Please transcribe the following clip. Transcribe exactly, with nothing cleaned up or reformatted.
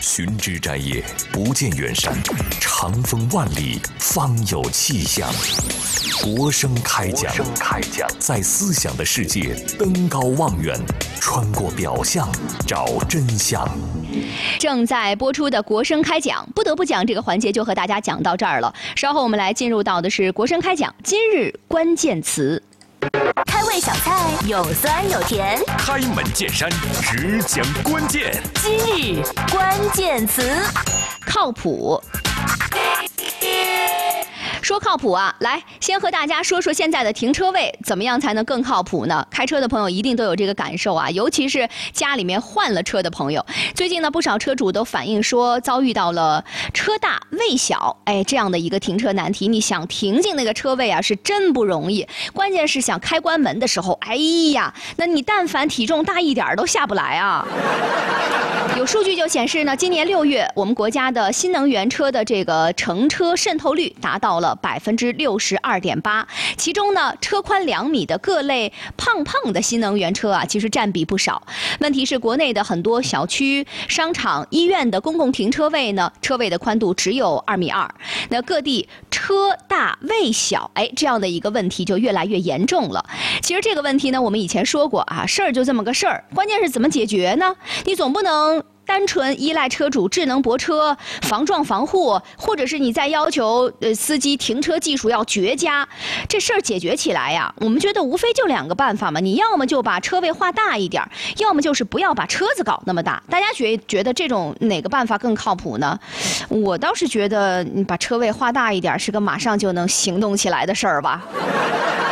寻枝摘叶，不见远山，长风万里，方有气象。国声开讲，在思想的世界登高望远，穿过表象找真相。 正在播出的国声开讲，不得不讲这个环节就和大家讲到这儿了。稍后我们来进入到的是国声开讲今日关键词。 开胃小菜有酸有甜， 开门见山，只讲关键。 今日关键词， 靠谱。说靠谱啊，来先和大家说说现在的停车位怎么样才能更靠谱呢？开车的朋友一定都有这个感受啊，尤其是家里面换了车的朋友。最近呢，不少车主都反映说遭遇到了车大位小，哎，这样的一个停车难题。你想停进那个车位啊，是真不容易。关键是想开关门的时候，哎呀，那你但凡体重大一点都下不来啊。有数据就显示呢，今年六月，我们国家的新能源车的这个乘车渗透率达到了百分之六十二点八，其中呢，车宽两米的各类胖胖的新能源车啊，其实占比不少。问题是，国内的很多小区、商场、医院的公共停车位呢，车位的宽度只有二米二。那各地车大位小，哎，这样的一个问题就越来越严重了。其实这个问题呢，我们以前说过啊，事儿就这么个事儿，关键是怎么解决呢？你总不能单纯依赖车主智能泊车、防撞防护，或者是你在要求呃司机停车技术要绝佳，这事儿解决起来呀，我们觉得无非就两个办法嘛，你要么就把车位画大一点，要么就是不要把车子搞那么大。大家觉觉得这种哪个办法更靠谱呢？我倒是觉得你把车位画大一点是个马上就能行动起来的事儿吧。